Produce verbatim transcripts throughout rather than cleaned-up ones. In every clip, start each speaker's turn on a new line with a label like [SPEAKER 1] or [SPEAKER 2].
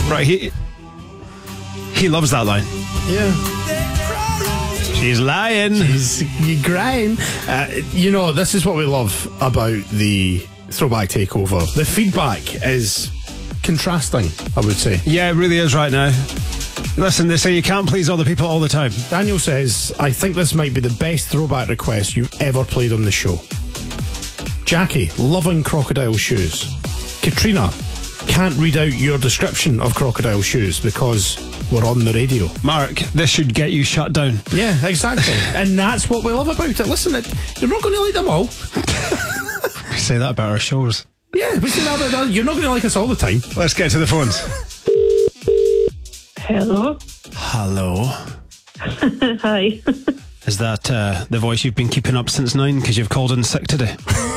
[SPEAKER 1] Right, he he loves that line.
[SPEAKER 2] Yeah.
[SPEAKER 1] She's lying.
[SPEAKER 2] She's you crying. Uh, you know, this is what we love about the Throwback Takeover. The feedback is contrasting, I would say.
[SPEAKER 1] Yeah, it really is right now. Listen, they say you can't please all the people all the time.
[SPEAKER 2] Daniel says, I think this might be the best throwback request you've ever played on the show. Jackie, loving crocodile shoes. Katrina, can't read out your description of crocodile shoes because we're on the radio.
[SPEAKER 1] Mark, this should get you shut down.
[SPEAKER 2] Yeah, exactly. And that's what we love about it. Listen, it, you're not going to like them all.
[SPEAKER 1] We say that about our shows.
[SPEAKER 2] Yeah, we say that about that. You're not going to like us all the time.
[SPEAKER 1] Let's get to the phones.
[SPEAKER 3] Hello.
[SPEAKER 1] Hello.
[SPEAKER 3] Hi.
[SPEAKER 1] Is that uh, the voice you've been keeping up since nine because you've called in sick today?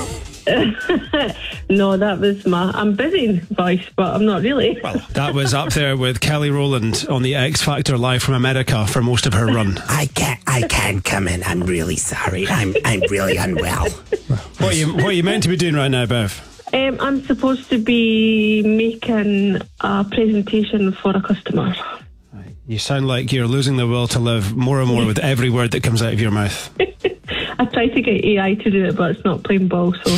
[SPEAKER 3] No, that was my I'm busy voice, but I'm not really.
[SPEAKER 1] Well, that was up there with Kelly Rowland on the X Factor live from America for most of her run.
[SPEAKER 4] I can't. I can't come in. I'm really sorry. I'm. I'm really unwell.
[SPEAKER 1] What are you What are you meant to be doing right now, Bev?
[SPEAKER 3] Um, I'm supposed to be making a presentation for a customer.
[SPEAKER 1] You sound like you're losing the will to live more and more with every word that comes out of your mouth.
[SPEAKER 3] I tried to get A I to do it, but it's not playing ball, so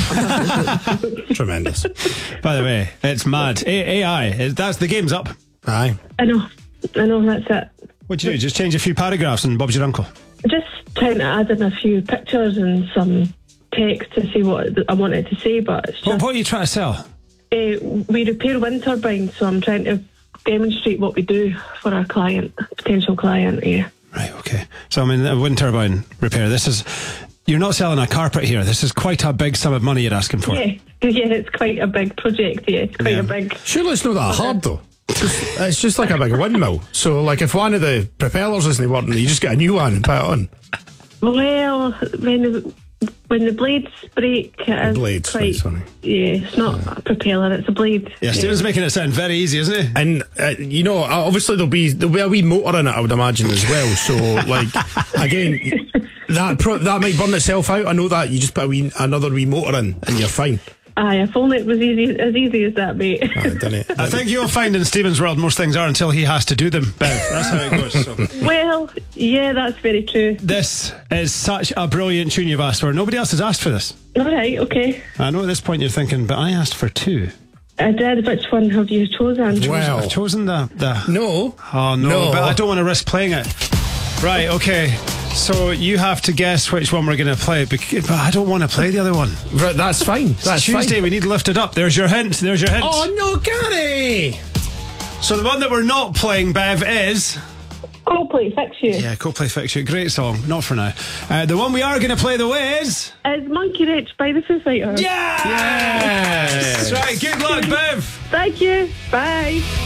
[SPEAKER 2] Tremendous.
[SPEAKER 1] By the way, it's mad. A- AI, that's the game's up.
[SPEAKER 2] Aye.
[SPEAKER 3] I know. I know, that's it.
[SPEAKER 1] What'd you do? Just change a few paragraphs and Bob's your uncle?
[SPEAKER 3] Just trying to add in a few pictures and some text to see what I wanted to say, but it's just...
[SPEAKER 1] What, what are you trying to sell?
[SPEAKER 3] Uh, we repair wind turbines, so I'm trying to demonstrate what we do for our client, potential client, yeah.
[SPEAKER 1] Right, okay. So, I mean, a wind turbine repair, this is... You're not selling a carpet here. This is quite a big sum of money you're asking for.
[SPEAKER 3] Yeah, yeah, it's quite a big project, yeah. It's quite
[SPEAKER 1] Yeah.
[SPEAKER 3] a big...
[SPEAKER 2] Surely it's not that hard, though. It's just, it's just like a big windmill. So, like, if one of the propellers isn't working, you just get a new one and put it on.
[SPEAKER 3] Well, when the, when the blades break, it is
[SPEAKER 2] blades,
[SPEAKER 3] quite...
[SPEAKER 2] right, sorry.
[SPEAKER 3] Yeah, it's not a propeller, it's a blade.
[SPEAKER 1] Yeah, Stephen's making it sound very easy, isn't he?
[SPEAKER 2] And, uh, you know, obviously there'll be, there'll be a wee motor in it, I would imagine, as well. So, like, again... That pro- that might burn itself out. I know that. You just put a wee, another wee motor in and you're fine.
[SPEAKER 3] Aye, if only it was easy, as easy as that, mate.
[SPEAKER 2] Aye, done it.
[SPEAKER 1] I think you'll find in Stephen's world most things are until he has to do them, Bev. That's how it goes. So.
[SPEAKER 3] Well, yeah, that's very true.
[SPEAKER 1] This is such a brilliant tune you've asked for. Nobody else has asked for this.
[SPEAKER 3] All right, okay.
[SPEAKER 1] I know at this point you're thinking, but I asked for two.
[SPEAKER 3] I did. Which one have you chosen?
[SPEAKER 2] Well,
[SPEAKER 1] I've chosen the... the
[SPEAKER 2] no.
[SPEAKER 1] Oh, no,
[SPEAKER 2] No.
[SPEAKER 1] but I don't want to risk playing it. Right, okay. So you have to guess which one we're going to play, bec- but I don't want to play the other one.
[SPEAKER 2] Right, that's fine.
[SPEAKER 1] It's
[SPEAKER 2] That's
[SPEAKER 1] Tuesday,
[SPEAKER 2] fine.
[SPEAKER 1] we need lifted up. There's your hint. There's your hint.
[SPEAKER 2] Oh no, Gary!
[SPEAKER 1] So the one that we're not playing, Bev, is...
[SPEAKER 3] Coldplay, Fix You.
[SPEAKER 1] Yeah, Coldplay Fix You. Great song. Not for now. Uh, the one we are going to play, though, is...
[SPEAKER 3] Is Monkey Wrench by the Foo Fighters.
[SPEAKER 1] Yes!
[SPEAKER 2] Yes!
[SPEAKER 1] Right, good luck, Bev.
[SPEAKER 3] Thank you. Bye.